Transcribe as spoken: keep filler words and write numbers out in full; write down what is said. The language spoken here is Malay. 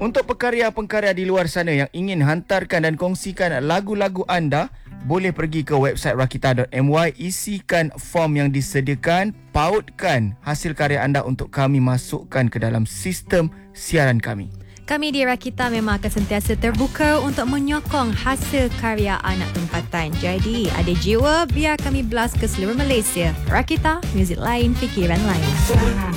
Untuk pekarya-pekarya di luar sana yang ingin hantarkan dan kongsikan lagu-lagu anda, boleh pergi ke website rakita dot my, isikan form yang disediakan, pautkan hasil karya anda untuk kami masukkan ke dalam sistem siaran kami. Kami di Rakita memang akan sentiasa terbuka untuk menyokong hasil karya anak tempatan. Jadi, ada jiwa biar kami blast ke seluruh Malaysia. Rakita, muzik lain, fikiran lain.